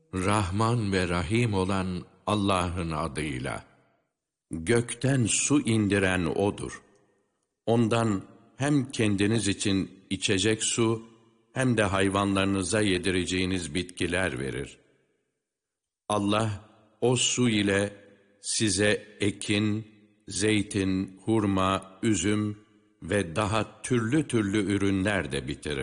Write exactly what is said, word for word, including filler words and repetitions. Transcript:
Rahman ve Rahim olan Allah'ın adıyla. Gökten su indiren O'dur. Ondan hem kendiniz için içecek su, hem de hayvanlarınıza yedireceğiniz bitkiler verir. Allah, o su ile size ekin, zeytin, hurma, üzüm ve daha türlü türlü ürünler de bitirir.